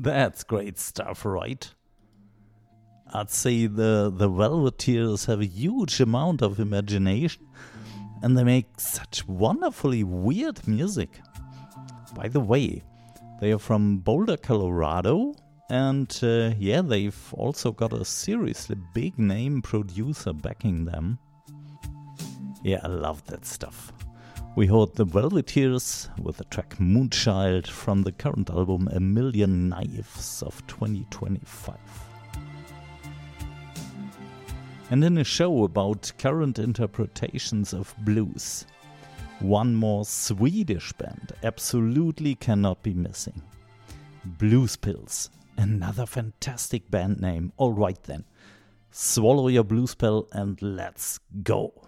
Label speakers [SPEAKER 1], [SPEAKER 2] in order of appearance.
[SPEAKER 1] That's great stuff, right? I'd say the Velveteers have a huge amount of imagination and they make such wonderfully weird music. By the way, they are from Boulder, Colorado, and they've also got a seriously big name producer backing them. Yeah, I love that stuff. We heard the Velveteers with the track Moonchild from the current album A Million Knives of 2025. And in a show about current interpretations of blues, one more Swedish band absolutely cannot be missing. Blues Pills, another fantastic band name. Alright then, swallow your blues pill and let's go.